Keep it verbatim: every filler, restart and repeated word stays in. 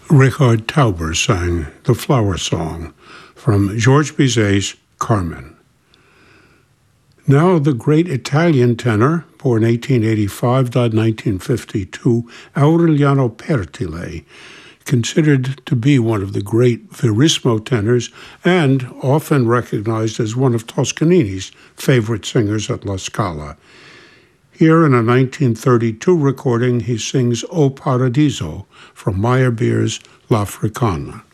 Richard Tauber sang The Flower Song from Georges Bizet's Carmen. Now the great Italian tenor, born eighteen eighty-five, died nineteen fifty-two, Aureliano Pertile, considered to be one of the great Verismo tenors and often recognized as one of Toscanini's favorite singers at La Scala. Here in a nineteen thirty-two recording, he sings O Paradiso from Meyerbeer's L'Africana.